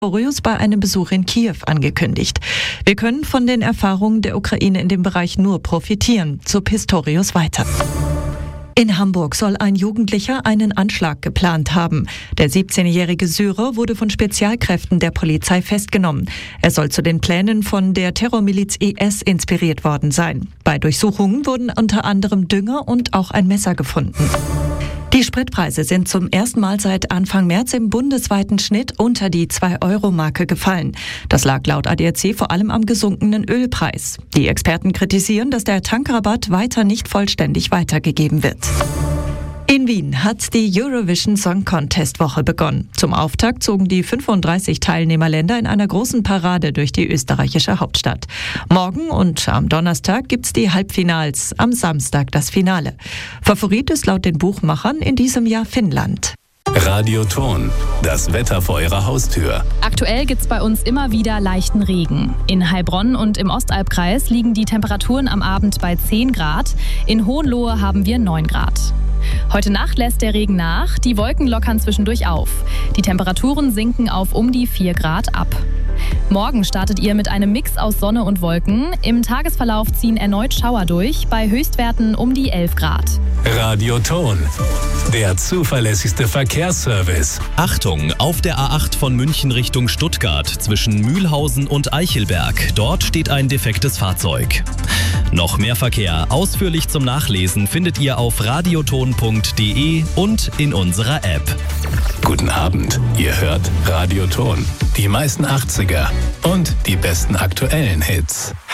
Pistorius bei einem Besuch in Kiew angekündigt. Wir können von den Erfahrungen der Ukraine in dem Bereich nur profitieren, so Pistorius weiter. In Hamburg soll ein Jugendlicher einen Anschlag geplant haben. Der 17-jährige Syrer wurde von Spezialkräften der Polizei festgenommen. Er soll zu den Plänen von der Terrormiliz IS inspiriert worden sein. Bei Durchsuchungen wurden unter anderem Dünger und auch ein Messer gefunden. Die Spritpreise sind zum ersten Mal seit Anfang März im bundesweiten Schnitt unter die 2-Euro-Marke gefallen. Das lag laut ADAC vor allem am gesunkenen Ölpreis. Die Experten kritisieren, dass der Tankrabatt weiter nicht vollständig weitergegeben wird. In Wien hat die Eurovision Song Contest Woche begonnen. Zum Auftakt zogen die 35 Teilnehmerländer in einer großen Parade durch die österreichische Hauptstadt. Morgen und am Donnerstag gibt's die Halbfinals, am Samstag das Finale. Favorit ist laut den Buchmachern in diesem Jahr Finnland. Radioton, das Wetter vor Ihrer Haustür. Aktuell gibt's bei uns immer wieder leichten Regen. In Heilbronn und im Ostalbkreis liegen die Temperaturen am Abend bei 10 Grad. In Hohenlohe haben wir 9 Grad. Heute Nacht lässt der Regen nach, die Wolken lockern zwischendurch auf. Die Temperaturen sinken auf um die 4 Grad ab. Morgen startet ihr mit einem Mix aus Sonne und Wolken. Im Tagesverlauf ziehen erneut Schauer durch, bei Höchstwerten um die 11 Grad. Radioton, der zuverlässigste Verkehrsservice. Achtung, auf der A8 von München Richtung Stuttgart zwischen Mühlhausen und Eichelberg. Dort steht ein defektes Fahrzeug. Noch mehr Verkehr ausführlich zum Nachlesen findet ihr auf radioton.de und in unserer App. Guten Abend, ihr hört Radioton. Die meisten 80er und die besten aktuellen Hits.